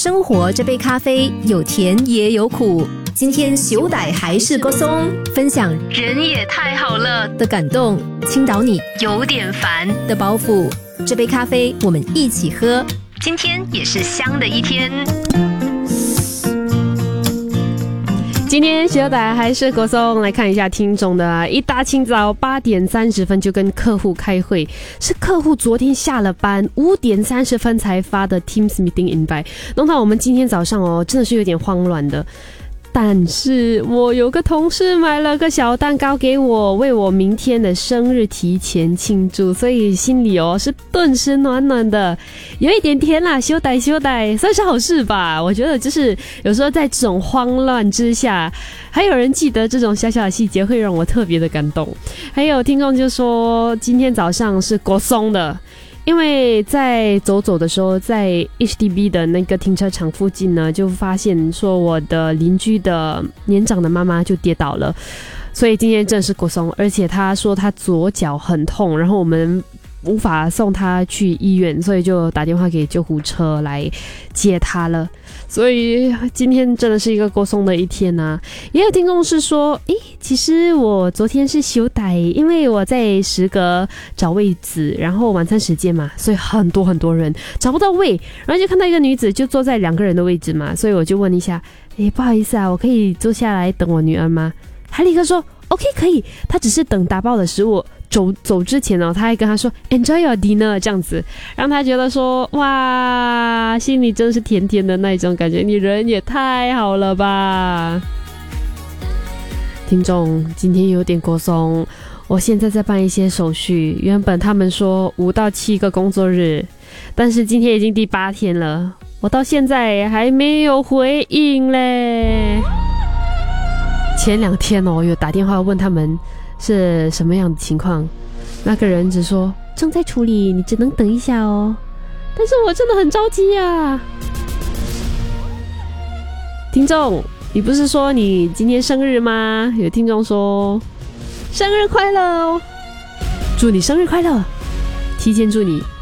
生活这杯咖啡有甜也有苦，今天小歹还是个松，分享人也太好了的感动，倾倒你有点烦的包袱。这杯咖啡我们一起喝，今天也是香的一天。 今天小歹还是国松，来看一下听众的一大清早8点30分就跟客户开会，是客户昨天下了班5点30分才发的 Teams Meeting Invite， 弄到我们今天早上真的是有点慌乱的。但是我有个同事买了个小蛋糕给我，为我明天的生日提前庆祝，所以心里是顿时暖暖的，有一点甜啦，小歹算是好事吧。我觉得就是有时候在这种慌乱之下，还有人记得这种小小的细节，会让我特别的感动。还有听众就说今天早上是国松的，因为在走的时候，在 HDB 的那个停车场附近呢，就发现说我的邻居的年长的妈妈就跌倒了，所以今天真的是国松，而且他说他左脚很痛，然后我们无法送他去医院，所以就打电话给救护车来接他了。所以今天真的是一个国松的一天啊。也有听众是说其实我昨天是小歹，因为我在食阁找位子，然后晚餐时间嘛，所以很多人找不到位，然后就看到一个女子就坐在2个人的位置嘛，所以我就问一下，不好意思啊，我可以坐下来等我女儿吗？他立刻说 OK 可以，他只是等打包的食物走之前他还跟他说 Enjoy your dinner 这样子，让他觉得说哇，心里真是甜甜的那种感觉，你人也太好了吧。听众今天有点国松，我现在在办一些手续，原本他们说5到7个工作日，但是今天已经第8天了，我到现在还没有回应嘞。前2天有打电话问他们是什么样的情况，那个人只说正在处理，你只能等一下哦。但是我真的很着急啊。听众，你不是说你今天生日吗？有听众说生日快乐哦，祝你生日快乐，提前祝你